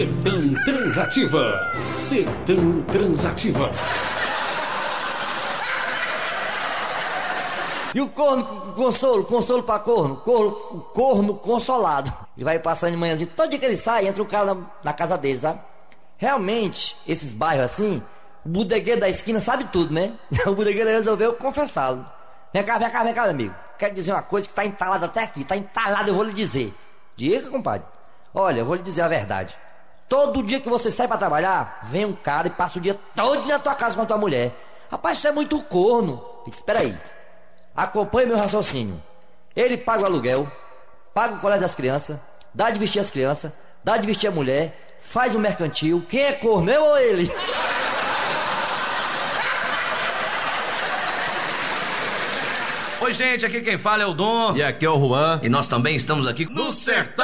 Sertão Transativa. Sertão Transativa. E o corno, consolo pra corno, corno consolado. Ele vai passando de manhãzinho, todo dia que ele sai, entra o cara na casa dele, sabe? Realmente, esses bairros assim, o bodegueiro da esquina sabe tudo, né? O bodegueiro resolveu confessá-lo. Vem cá, meu amigo. Quero dizer uma coisa que tá entalada até aqui, tá entalada, eu vou lhe dizer. Diga, compadre. Olha, eu vou lhe dizer a verdade. Todo dia que você sai pra trabalhar, vem um cara e passa o dia todo na tua casa com a tua mulher. Rapaz, isso é muito corno. Espera aí. Acompanhe meu raciocínio. Ele paga o aluguel, paga o colégio das crianças, dá de vestir as crianças, dá de vestir a mulher, faz o mercantil. Quem é corno, eu ou ele? Oi, gente, aqui quem fala é o Dom. E aqui é o Juan. E nós também estamos aqui no Sertão